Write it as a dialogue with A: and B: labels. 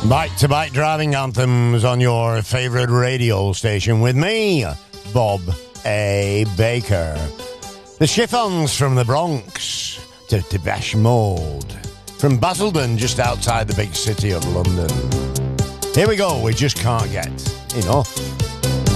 A: Bike-to-bike driving anthems on your favourite radio station with me, Bob A. Baker. The Chiffons from the Bronx to Depeche Mode. From Basildon, just outside the big city of London. Here we go, we just can't get enough.